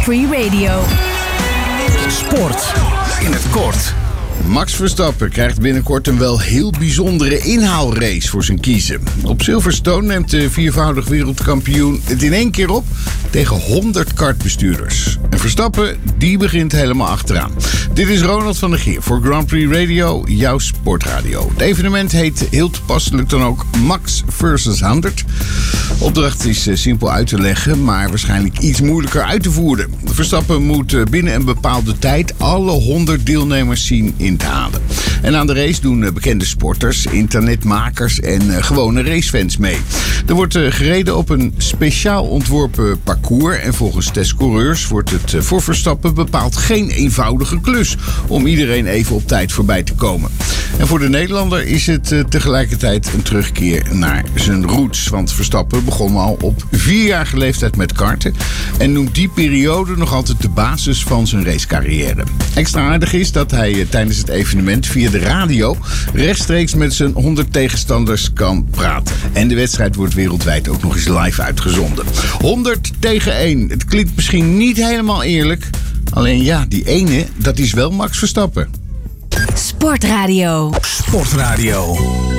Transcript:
Free Radio. Sport in het kort. Max Verstappen krijgt binnenkort een wel heel bijzondere inhaalrace voor zijn kiezen. Op Silverstone neemt de viervoudig wereldkampioen het in één keer op tegen 100 kartbestuurders. En Verstappen, die begint helemaal achteraan. Dit is Ronald van der Geer voor Grand Prix Radio, jouw sportradio. Het evenement heet heel toepasselijk dan ook Max vs. 100. De opdracht is simpel uit te leggen, maar waarschijnlijk iets moeilijker uit te voeren. Verstappen moet binnen een bepaalde tijd alle 100 deelnemers zien in te halen. En aan de race doen bekende sporters, internetmakers en gewone racefans mee. Er wordt gereden op een speciaal ontworpen parcours en volgens testcoureurs wordt het voor Verstappen bepaald geen eenvoudige klus om iedereen even op tijd voorbij te komen. En voor de Nederlander is het tegelijkertijd een terugkeer naar zijn roots, want Verstappen begon al op 4-jarige leeftijd met karten en noemt die periode nog altijd de basis van zijn racecarrière. Extra aardig is dat hij tijdens het evenement via de radio rechtstreeks met zijn 100 tegenstanders kan praten. En de wedstrijd wordt wereldwijd ook nog eens live uitgezonden. 100 tegen 1. Het klinkt misschien niet helemaal eerlijk. Alleen ja, die ene, dat is wel Max Verstappen. Sportradio. Sportradio.